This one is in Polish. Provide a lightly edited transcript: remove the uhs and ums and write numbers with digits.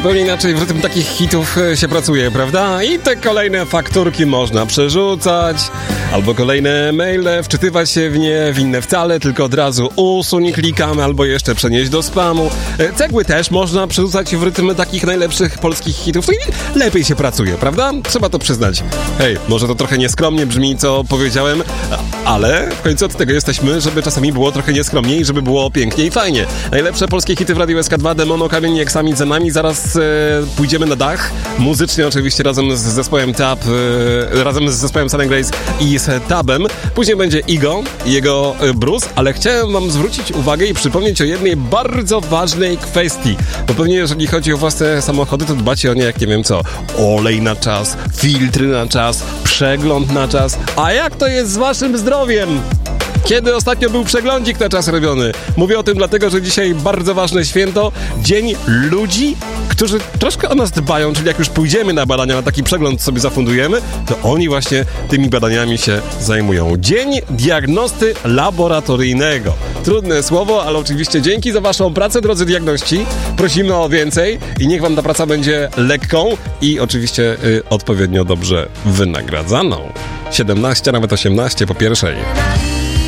Zupełnie inaczej w rytm takich hitów się pracuje, prawda? I te kolejne fakturki można przerzucać, albo kolejne maile, wczytywać się w nie, w inne wcale, tylko od razu usuń, klikamy, albo jeszcze przenieść do spamu. Cegły też można przerzucać w rytm takich najlepszych polskich hitów. To i lepiej się pracuje, prawda? Trzeba to przyznać. Hej, może to trochę nieskromnie brzmi, co powiedziałem, ale w końcu od tego jesteśmy, żeby czasami było trochę nieskromniej i żeby było pięknie i fajnie. Najlepsze polskie hity w Radiu SK2, Demono, Kamień, Eksami za nami. Zaraz pójdziemy na dach. Muzycznie oczywiście razem z zespołem Tab, razem z zespołem Sun & Grace i z Tabem. Później będzie Igo i jego Bruce, ale chciałem wam zwrócić uwagę i przypomnieć o jednej bardzo ważnej kwestii. Bo pewnie jeżeli chodzi o własne samochody, to dbacie o nie jak nie wiem co. Olej na czas, filtry na czas, przegląd na czas. A jak to jest z waszym zdrowiem? Kiedy ostatnio był przeglądzik na czas robiony? Mówię o tym dlatego, że dzisiaj bardzo ważne święto. Dzień ludzi, którzy troszkę o nas dbają, czyli jak już pójdziemy na badania, na taki przegląd sobie zafundujemy, to oni właśnie tymi badaniami się zajmują. Dzień diagnosty laboratoryjnego. Trudne słowo, ale oczywiście dzięki za waszą pracę, drodzy diagności. Prosimy o więcej i niech wam ta praca będzie lekką i oczywiście odpowiednio dobrze wynagradzaną. 17, nawet 18 po pierwszej.